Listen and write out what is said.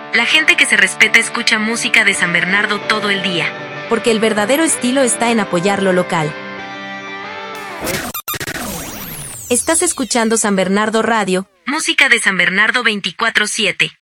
La gente que se respeta escucha música de San Bernardo todo el día. Porque el verdadero estilo está en apoyar lo local. Estás escuchando San Bernardo Radio. Música de San Bernardo 24/7.